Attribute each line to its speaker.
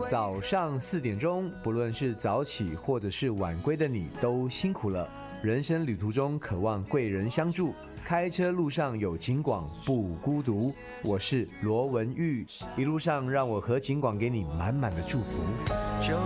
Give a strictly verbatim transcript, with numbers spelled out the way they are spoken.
Speaker 1: 早上四点钟，不论是早起或者是晚归的你，都辛苦了。人生旅途中渴望贵人相助，开车路上有警广不孤独。我是罗文玉，一路上让我和警广给你满满的祝福。
Speaker 2: 就